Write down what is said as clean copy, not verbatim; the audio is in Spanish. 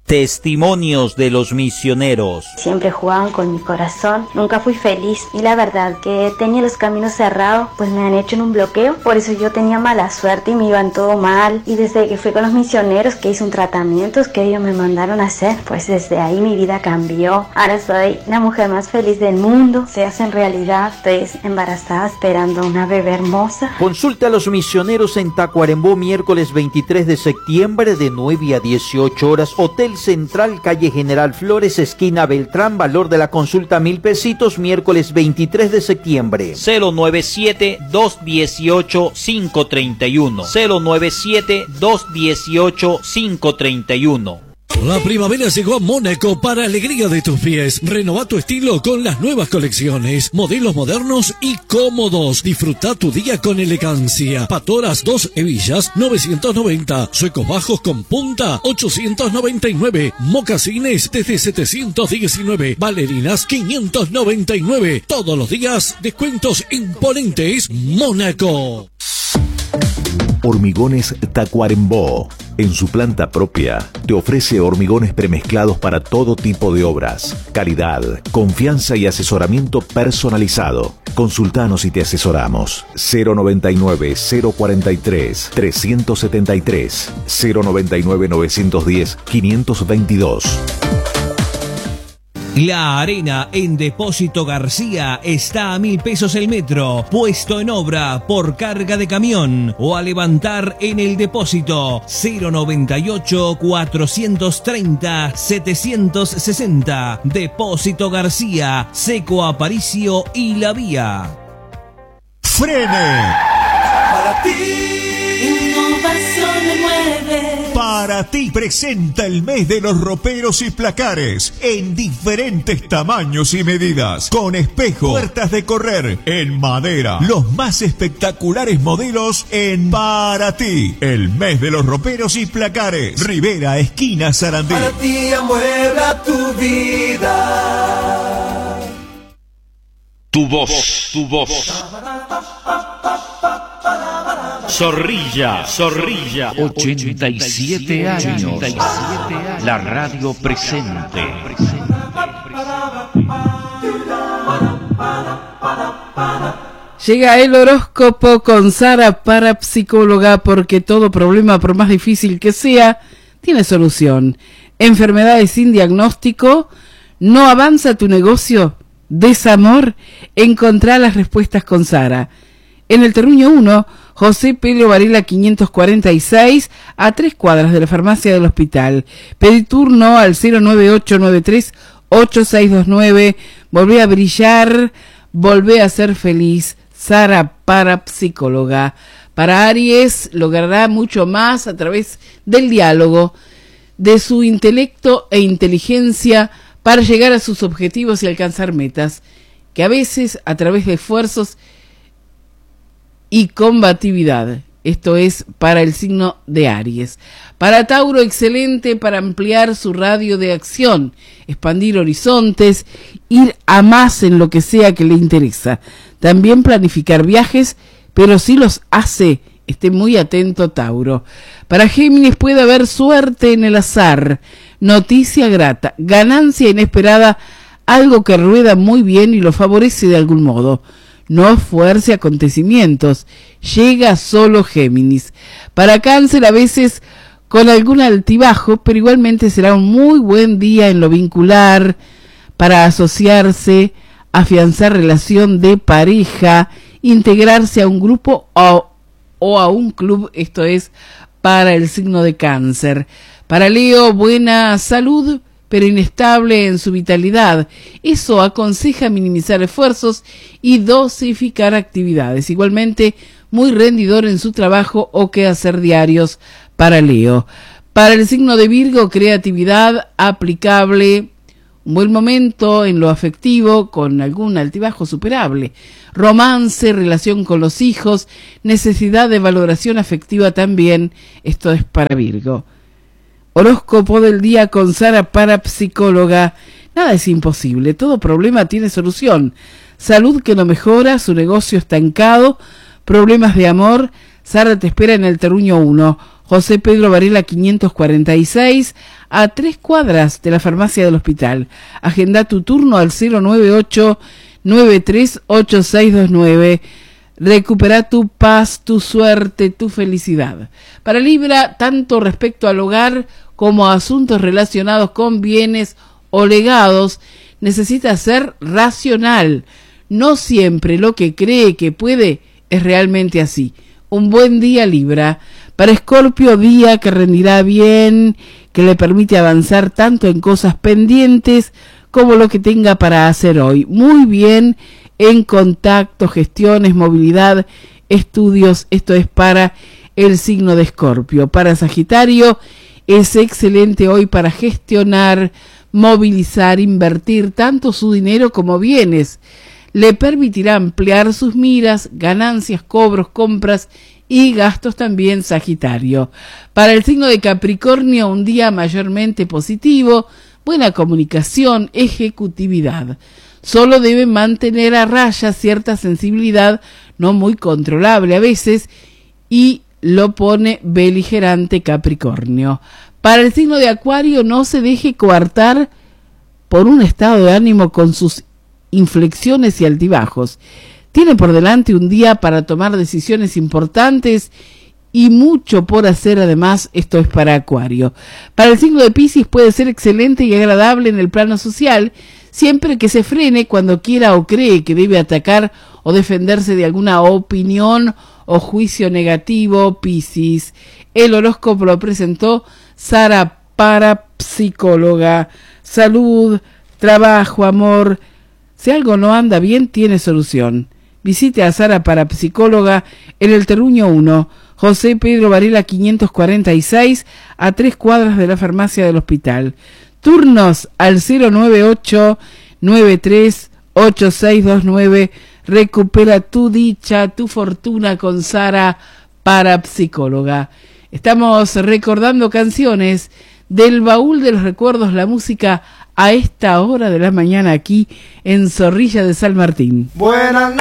Testimonios de los misioneros. Siempre jugaban con mi corazón, nunca fui feliz y la verdad que tenía los caminos cerrados, pues me han hecho en un bloqueo, por eso yo tenía mala suerte y me iban todo mal. Y desde que fui con los misioneros, que hice un tratamiento que ellos me mandaron a hacer, pues desde ahí mi vida cambió. Ahora soy la mujer más feliz del mundo, se hace en realidad, estoy embarazada esperando una bebé hermosa. Consulta a los misioneros en Tacuarembó miércoles 23 de septiembre de 9 a 18 horas, Hotel Central, calle General Flores, esquina Beltrán, valor de la consulta 1,000 pesitos, miércoles 23 de septiembre. 097-218-531. 097-218-531. La primavera llegó a Mónaco para alegría de tus pies. Renova tu estilo con las nuevas colecciones, modelos modernos y cómodos. Disfruta tu día con elegancia. Patoras 2 hebillas 990, suecos bajos con punta 899, mocasines desde 719, bailarinas 599. Todos los días descuentos imponentes. Mónaco. Hormigones Tacuarembó. En su planta propia, te ofrece hormigones premezclados para todo tipo de obras. Calidad, confianza y asesoramiento personalizado. Consultanos y te asesoramos. 099-043-373. 099-910-522. La arena en Depósito García está a 1.000 pesos el metro, puesto en obra por carga de camión o a levantar en el depósito. 098-430-760. Depósito García, Seco Aparicio y La Vía. ¡Frene! Para ti, innovación me mueve. Para ti presenta el mes de los roperos y placares en diferentes tamaños y medidas, con espejo, puertas de correr en madera, los más espectaculares modelos en Para ti, el mes de los roperos y placares, Rivera, esquina Sarandí. Para ti amuebla tu vida. Tu voz, tu voz. Zorrilla, 87 años. La radio presente. Llega el horóscopo con Sara, parapsicóloga, porque todo problema, por más difícil que sea, tiene solución. Enfermedades sin diagnóstico, no avanza tu negocio, desamor, encontrá las respuestas con Sara. En el Terruño 1, José Pedro Varela 546, a 3 cuadras de la farmacia del hospital. Pedí turno al 09893-8629. Volvé a brillar, volvé a ser feliz. Sara, parapsicóloga. Para Aries, logrará mucho más a través del diálogo, de su intelecto e inteligencia para llegar a sus objetivos y alcanzar metas, que a veces, a través de esfuerzos y combatividad. Esto es para el signo de Aries. Para Tauro, excelente para ampliar su radio de acción, expandir horizontes, ir a más en lo que sea que le interesa. También planificar viajes, pero si los hace, esté muy atento, Tauro. Para Géminis, puede haber suerte en el azar, noticia grata, ganancia inesperada, algo que rueda muy bien y lo favorece de algún modo. No fuerce acontecimientos, llega solo Géminis. Para Cáncer, a veces con algún altibajo, pero igualmente será un muy buen día en lo vincular, para asociarse, afianzar relación de pareja, integrarse a un grupo o a un club. Esto es para el signo de Cáncer. Para Leo, buena salud, pero inestable en su vitalidad. Eso aconseja minimizar esfuerzos y dosificar actividades. Igualmente, muy rendidor en su trabajo o quehacer diarios para Leo. Para el signo de Virgo, creatividad aplicable, un buen momento en lo afectivo con algún altibajo superable. Romance, relación con los hijos, necesidad de valoración afectiva también. Esto es para Virgo. Horóscopo del día con Sara, parapsicóloga. Nada es imposible, todo problema tiene solución. Salud que no mejora, su negocio estancado, problemas de amor. Sara te espera en el Terruño 1. José Pedro Varela 546, a 3 cuadras de la farmacia del hospital. Agenda tu turno al 098-938629. Recupera tu paz, tu suerte, tu felicidad. Para Libra, tanto respecto al hogar como a asuntos relacionados con bienes o legados, necesita ser racional. No siempre lo que cree que puede es realmente así. Un buen día, Libra. Para Escorpio, día que rendirá bien, que le permite avanzar tanto en cosas pendientes como lo que tenga para hacer hoy. Muy bien en contacto, gestiones, movilidad, estudios. Esto es para el signo de Escorpio. Para Sagitario, es excelente hoy para gestionar, movilizar, invertir tanto su dinero como bienes. Le permitirá ampliar sus miras, ganancias, cobros, compras y gastos también, Sagitario. Para el signo de Capricornio, un día mayormente positivo, buena comunicación, ejecutividad. Solo debe mantener a raya cierta sensibilidad, no muy controlable a veces, y lo pone beligerante Capricornio. Para el signo de Acuario, no se deje coartar por un estado de ánimo con sus inflexiones y altibajos. Tiene por delante un día para tomar decisiones importantes y mucho por hacer. Además, esto es para Acuario. Para el signo de Piscis puede ser excelente y agradable en el plano social, siempre que se frene cuando quiera o cree que debe atacar o defenderse de alguna opinión o juicio negativo. Piscis. El horóscopo lo presentó Sara, parapsicóloga. Salud, trabajo, amor. Si algo no anda bien, tiene solución. Visite a Sara Parapsicóloga en el Terruño 1, José Pedro Varela 546, a 3 cuadras de la farmacia del hospital. Turnos al 098-938629. Recupera tu dicha, tu fortuna con Sara Parapsicóloga. Estamos recordando canciones del baúl de los recuerdos, la música a esta hora de la mañana aquí en Zorrilla de San Martín. Buenas